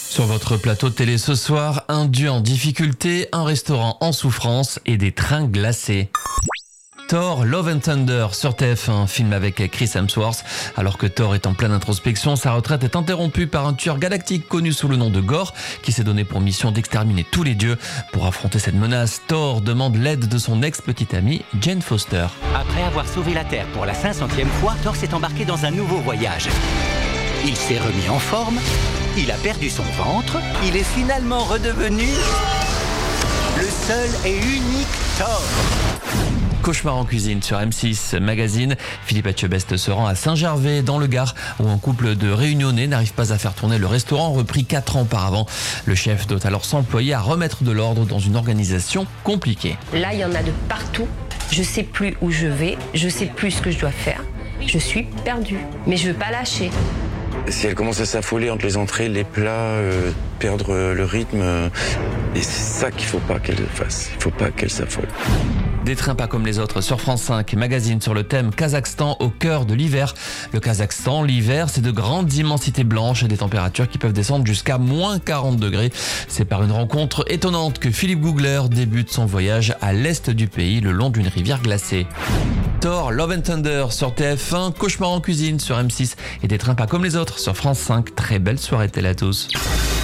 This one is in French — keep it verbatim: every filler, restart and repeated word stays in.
Sur votre plateau de télé ce soir, un dieu en difficulté, un restaurant en souffrance et des trains glacés. Thor, Love and Thunder sur T F un, film avec Chris Hemsworth. Alors que Thor est en pleine introspection, sa retraite est interrompue par un tueur galactique connu sous le nom de Gore, qui s'est donné pour mission d'exterminer tous les dieux. Pour affronter cette menace, Thor demande l'aide de son ex-petite amie, Jane Foster. Après avoir sauvé la Terre pour la cinq centième fois, Thor s'est embarqué dans un nouveau voyage. Il s'est remis en forme, il a perdu son ventre, il est finalement redevenu le seul et unique Thor. Cauchemar en cuisine sur M six Magazine. Philippe Etchebest se rend à Saint-Gervais dans le Gard où un couple de Réunionnais n'arrive pas à faire tourner le restaurant repris quatre ans auparavant. Le chef doit alors s'employer à remettre de l'ordre dans une organisation compliquée. Là, il y en a de partout. Je sais plus où je vais, je sais plus ce que je dois faire. Je suis perdue, mais je veux pas lâcher. Si elle commence à s'affoler entre les entrées, les plats, euh, perdre le rythme, euh, et c'est ça qu'il faut pas qu'elle fasse. Il faut pas qu'elle s'affole. Des trains pas comme les autres sur France cinq Magazine sur le thème Kazakhstan au cœur de l'hiver. Le Kazakhstan, l'hiver, c'est de grandes immensités blanches et des températures qui peuvent descendre jusqu'à moins quarante degrés. C'est par une rencontre étonnante que Philippe Googler débute son voyage à l'est du pays le long d'une rivière glacée. Thor, Love and Thunder sur T F un, Cauchemar en cuisine sur M six et des trains pas comme les autres sur France cinq. Très belle soirée télé à tous.